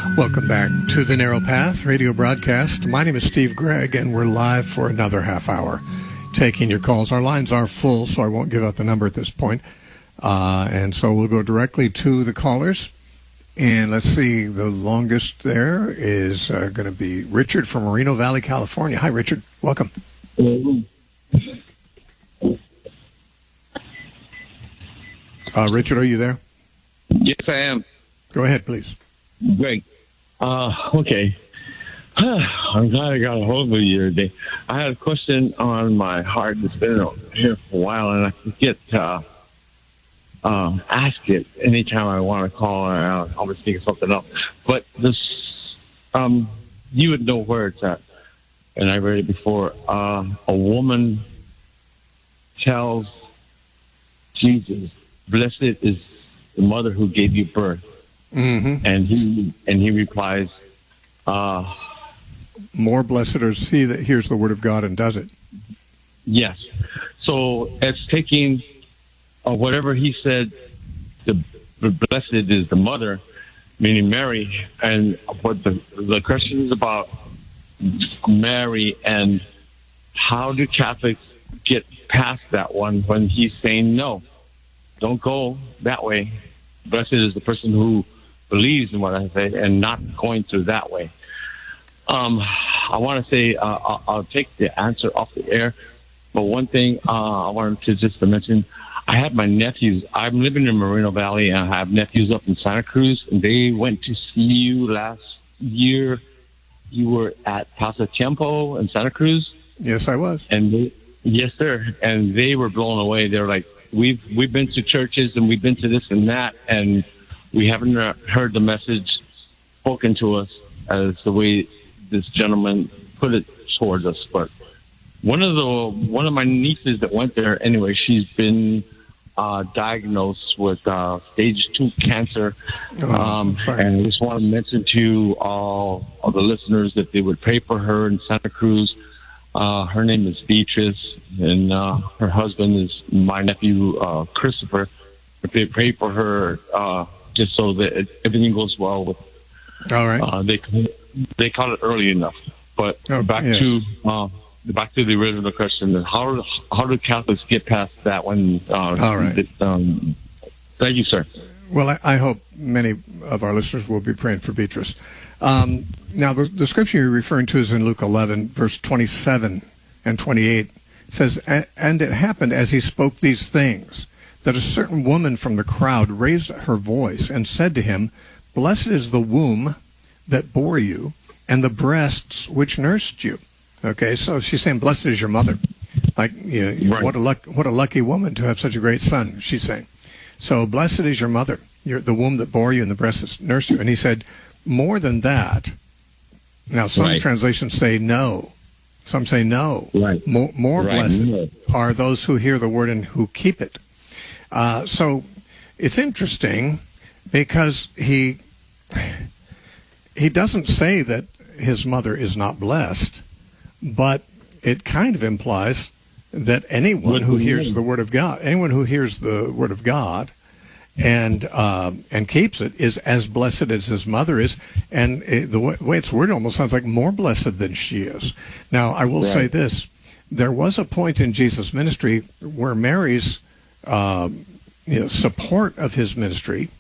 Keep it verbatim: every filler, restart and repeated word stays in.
Welcome back to the Narrow Path radio broadcast. My name is Steve Gregg, and we're live for another half hour taking your calls. Our lines are full, so I won't give out the number at this point. Uh, and so we'll go directly to the callers. And let's see, the longest there is uh, going to be Richard from Moreno Valley, California. Hi, Richard. Welcome. Uh, Richard, are you there? Yes, I am. Go ahead, please. Great. Uh, okay. I'm glad I got a hold of you today. I had a question on my heart that's been here for a while, and I can get uh, uh, ask it anytime I want to call. I'll always think of something else. But this, um, you would know where it's at, and I read it before. Uh, a woman tells Jesus, "Blessed is the mother who gave you birth," mm-hmm. and he and he replies, uh, "More blessed is he that hears the word of God and does it." Yes. So it's taking uh, whatever he said, the, the blessed is the mother, meaning Mary, and what the, the question is about Mary, and how do Catholics get past that one when he's saying, no, don't go that way. Blessed is the person who believes in what I say and not going through that way. Um, I want to say uh, I'll, I'll take the answer off the air, but one thing uh, I wanted to just to mention, I had my nephews. I'm living in Moreno Valley, and I have nephews up in Santa Cruz, and they went to see you last year. You were at Pasatiempo in Santa Cruz. Yes, I was. And they, yes, sir. And they were blown away. They're like, we've we've been to churches and we've been to this and that, and we haven't heard the message spoken to us as the way this gentleman put it towards us. But one of the one of my nieces that went there, anyway, she's been uh, diagnosed with uh, stage two cancer. Oh, um, and I just want to mention to all of the listeners that they would pray for her in Santa Cruz. Uh, her name is Beatrice, and uh, her husband is my nephew, uh, Christopher. If they pray for her, uh, just so that it, everything goes well with. All right. Uh, they they caught it early enough, but oh, back yes. to uh, back to the original question: how how do Catholics get past that one? Uh, All right. That, um, thank you, sir. Well, I, I hope many of our listeners will be praying for Beatrice. Um, now, the, the scripture you're referring to is in Luke eleven, verse twenty-seven and twenty-eight. It says, "And it happened as he spoke these things, that a certain woman from the crowd raised her voice and said to him, Blessed is the womb that bore you, and the breasts which nursed you." Okay, so she's saying, "Blessed is your mother." Like, you know, Right. what a luck, what a lucky woman to have such a great son. She's saying, so blessed is your mother, your, the womb that bore you, and the breasts that nursed you. And he said, more than that. Now, some Right. translations say no. Some say no. Right. More, more Right. blessed No. are those who hear the word and who keep it. Uh, so it's interesting because he he doesn't say that his mother is not blessed, but it kind of implies that anyone What who do you hears mean? the word of God, anyone who hears the word of God and um, and keeps it is as blessed as his mother is. And it, the way, way it's worded almost sounds like more blessed than she is. Now, I will Right. say this. There was a point in Jesus' ministry where Mary's um, you know, support of his ministry